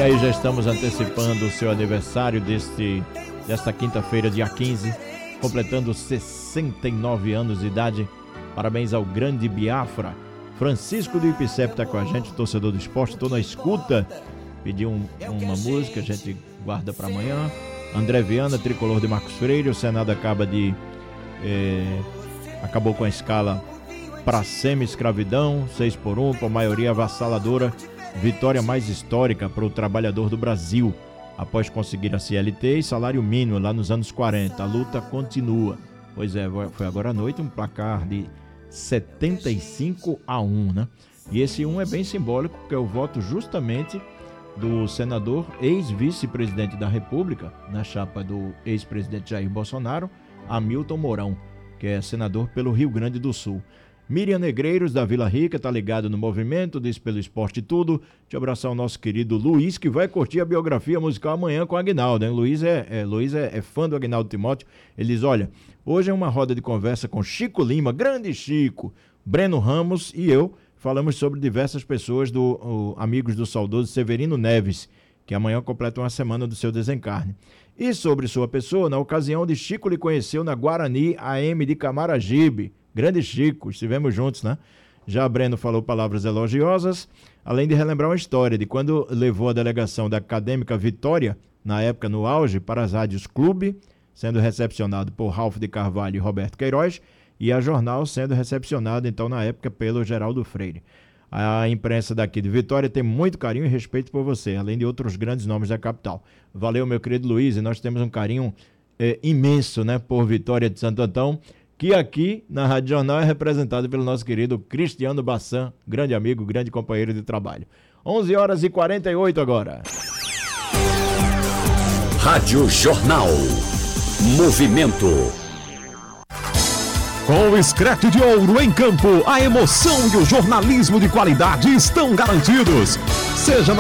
E aí já estamos antecipando o seu aniversário desta quinta-feira, dia 15, completando 69 anos de idade. Parabéns ao grande Biafra. Francisco do Ipicep está com a gente, torcedor do esporte, estou na escuta. Pediu uma música, a gente guarda para amanhã. André Viana, tricolor de Marcos Freire. O Senado acabou com a escala para semi-escravidão, 6-1, com a maioria avassaladora. Vitória mais histórica para o trabalhador do Brasil. Após conseguir a CLT e salário mínimo lá nos anos 40. A luta continua. Pois é, foi agora à noite um placar de 75-1, né? E esse 1 é bem simbólico, porque é o voto justamente do senador, ex-vice-presidente da República, na chapa do ex-presidente Jair Bolsonaro, Hamilton Mourão, que é senador pelo Rio Grande do Sul. Miriam Negreiros, da Vila Rica, tá ligado no movimento, diz pelo esporte tudo. Te abraçar o nosso querido Luiz, que vai curtir a biografia musical amanhã com o Aguinaldo, hein? Luiz é fã do Aguinaldo Timóteo. Ele diz, olha, hoje é uma roda de conversa com Chico Lima, grande Chico, Breno Ramos e eu. Falamos sobre diversas pessoas, amigos do saudoso Severino Neves, que amanhã completa uma semana do seu desencarne. E sobre sua pessoa, na ocasião de Chico lhe conheceu na Guarani AM de Camaragibe. Grande Chico, estivemos juntos, né? Já Breno falou palavras elogiosas, além de relembrar uma história de quando levou a delegação da Acadêmica Vitória, na época no auge, para as rádios Clube, sendo recepcionado por Ralph de Carvalho e Roberto Queiroz, e a Jornal sendo recepcionado, então, na época, pelo Geraldo Freire. A imprensa daqui de Vitória tem muito carinho e respeito por você, além de outros grandes nomes da capital. Valeu, meu querido Luiz, e nós temos um carinho imenso, né, por Vitória de Santo Antão, que aqui na Rádio Jornal é representado pelo nosso querido Cristiano Bassan, grande amigo, grande companheiro de trabalho. 11h48 agora. Rádio Jornal. Movimento. Com o Screte de Ouro em campo, a emoção e o jornalismo de qualidade estão garantidos. Seja na